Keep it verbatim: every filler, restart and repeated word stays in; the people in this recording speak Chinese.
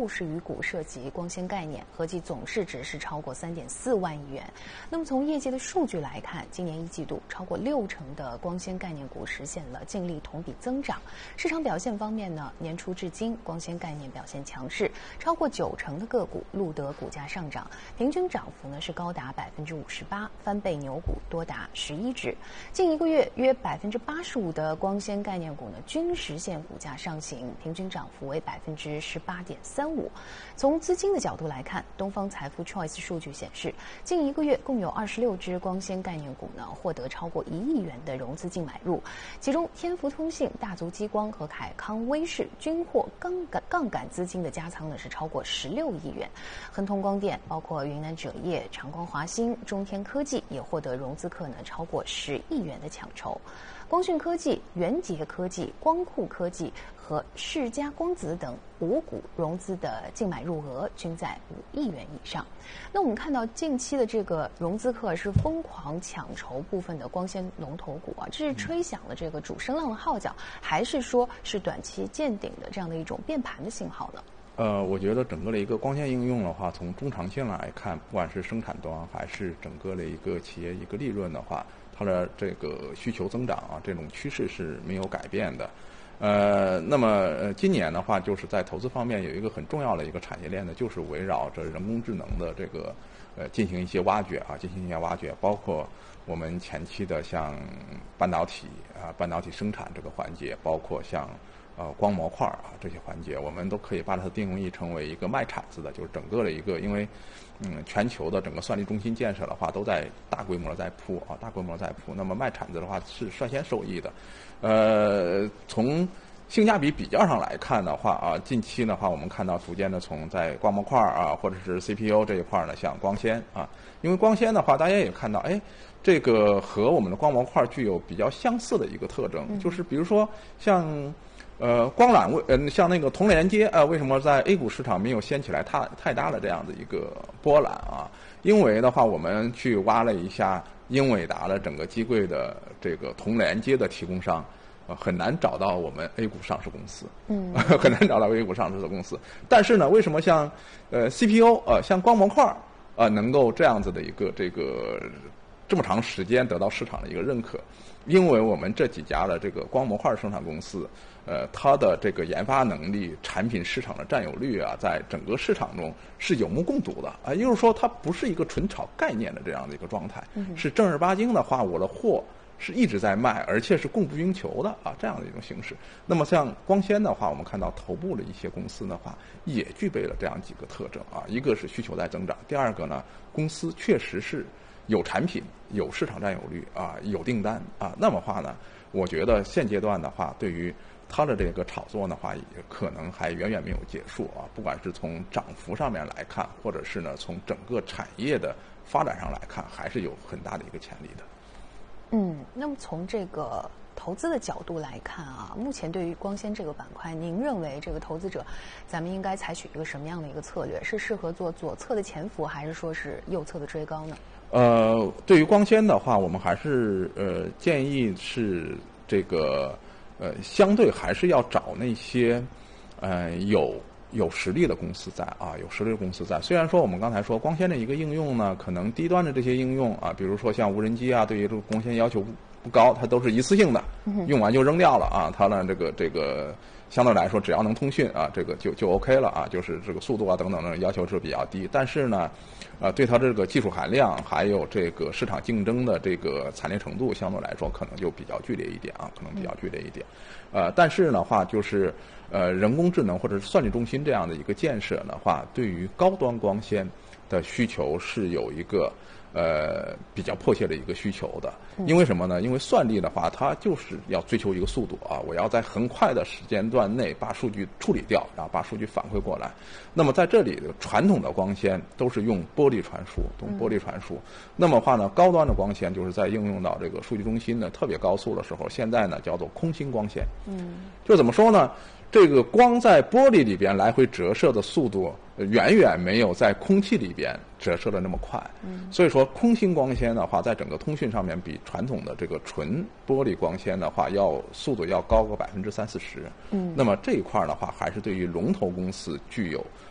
六十余股涉及光纤概念，合计总市值是超过三点四万亿元。那么从业界的数据来看，今年一季度超过六成的光纤概念股实现了净利同比增长。市场表现方面呢，年初至今光纤概念表现强势，超过九成的个股录得股价上涨，平均涨幅呢是高达百分之五十八，翻倍牛股多达十一只。近一个月，约百分之八十五的光纤概念股呢均实现股价上行，平均涨幅为百分之十八点三五。从资金的角度来看，东方财富 Choice 数据显示，近一个月共有二十六只光纤概念股呢获得超过一亿元的融资净买入，其中天福通信、大族激光和凯康威视均获杠杆杠杆资金的加仓呢是超过十六亿元。恒通光电、包括云南锗业、长光华兴、中天科技也获得融资客呢超过十亿元的抢筹。光讯科技、元捷科技、光酷科技和世嘉光子等五股融资的净买入额均在五亿元以上。那我们看到近期的这个融资客是疯狂抢筹部分的光纤龙头股啊，这是吹响了这个主升浪的号角，还是说是短期见顶的这样的一种变盘的信号呢？ 呃，我觉得整个的一个光纤应用的话，从中长线来看，不管是生产端还是整个的一个企业一个利润的话，它的这个需求增长啊，这种趋势是没有改变的。呃，那么呃，今年的话，就是在投资方面有一个很重要的一个产业链呢，就是围绕着人工智能的这个呃进行一些挖掘啊，进行一些挖掘，包括我们前期的像半导体啊、半导体生产这个环节，包括像呃光模块啊这些环节，我们都可以把它定义成为一个卖铲子的，就是整个的一个，因为嗯全球的整个算力中心建设的话都在大规模的在铺啊，大规模在铺，那么卖铲子的话是率先受益的。呃，从性价比比较上来看的话啊，近期的话我们看到逐渐的从在光模块啊或者是 C P U 这一块呢，像光纤啊，因为光纤的话大家也看到，哎，这个和我们的光模块具有比较相似的一个特征，就是比如说像呃光缆为呃像那个铜连接啊、呃，为什么在 A 股市场没有掀起来太太大的这样的一个波澜啊？因为的话，我们去挖了一下英伟达的整个机柜的这个铜连接的提供商，呃，很难找到我们 A 股上市公司，嗯，很难找到 A 股上市的公司。但是呢，为什么像呃 C P U 呃像光模块呃能够这样子的一个这个这么长时间得到市场的一个认可？因为我们这几家的这个光模块生产公司，呃，它的这个研发能力、产品市场的占有率啊，在整个市场中是有目共睹的啊。也就是说，它不是一个纯炒概念的这样的一个状态，是正儿八经的话，我的货是一直在卖，而且是供不应求的啊，这样的一种形式。那么像光纤的话，我们看到头部的一些公司的话，也具备了这样几个特征啊，一个是需求在增长，第二个呢，公司确实是有产品、有市场占有率啊，有订单啊，那么话呢，我觉得现阶段的话，对于它的这个炒作的话，也可能还远远没有结束啊。不管是从涨幅上面来看，或者是呢从整个产业的发展上来看，还是有很大的一个潜力的。 嗯，那么从这个投资的角度来看啊，目前对于光纤这个板块，您认为这个投资者咱们应该采取一个什么样的一个策略？是适合做左侧的潜伏，还是说是右侧的追高呢？ 呃，对于光纤的话，我们还是呃建议是这个呃相对还是要找那些呃有有实力的公司在啊，有实力的公司在。虽然说我们刚才说光纤的一个应用呢，可能低端的这些应用啊，比如说像无人机啊，对于这个光纤要求不不高，它都是一次性的，用完就扔掉了啊。它呢这个这个相对来说，只要能通讯啊，这个就就 OK 了啊，就是这个速度啊等等的要求是比较低。但是呢，呃，对它这个技术含量还有这个市场竞争的这个惨烈程度，相对来说可能就比较剧烈一点啊，可能比较剧烈一点。呃，但是的话就是呃人工智能或者是算力中心这样的一个建设的话，对于高端光纤的需求是有一个呃比较迫切的一个需求的。因为什么呢？因为算力的话，它就是要追求一个速度啊，我要在很快的时间段内把数据处理掉，然后把数据反馈过来。那么在这里，传统的光纤都是用玻璃传输，用玻璃传输。那么话呢，高端的光纤就是在应用到这个数据中心的特别高速的时候，现在呢叫做空心光纤。嗯，就怎么说呢？这个光在玻璃里边来回折射的速度，远远没有在空气里边折射的那么快。嗯，所以说空心光纤的话，在整个通讯上面比传统的这个纯玻璃光纤的话，要速度要高个百分之三四十。嗯，那么这一块的话，还是对于龙头公司具有